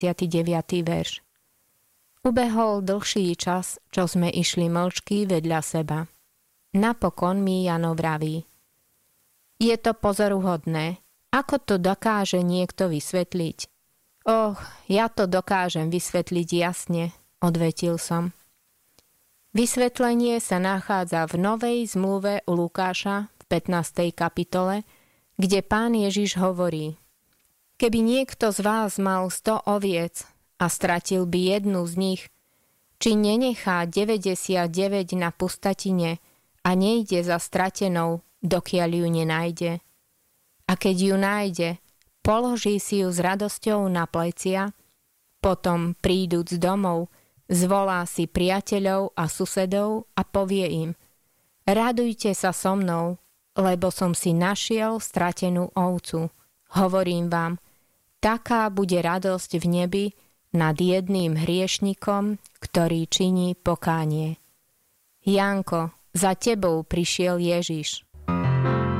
verš. Ubehol dlhší čas, čo sme išli mlčky vedľa seba. Napokon mi Jano vraví: Je to pozoruhodné, ako to dokáže niekto vysvetliť? Ja to dokážem vysvetliť jasne, odvetil som. Vysvetlenie sa nachádza v Novej zmluve u Lukáša v 15. kapitole, kde Pán Ježiš hovorí: Keby niekto z vás mal 100 oviec a stratil by jednu z nich, či nenechá 99 na pustatine a nejde za stratenou, dokiaľ ju nenájde. A keď ju nájde, položí si ju s radosťou na plecia, potom príduc domov, zvolá si priateľov a susedov a povie im: Radujte sa so mnou, lebo som si našiel stratenú ovcu. Hovorím vám, taká bude radosť v nebi nad jedným hriešnikom, ktorý činí pokánie. Janko, za tebou prišiel Ježiš.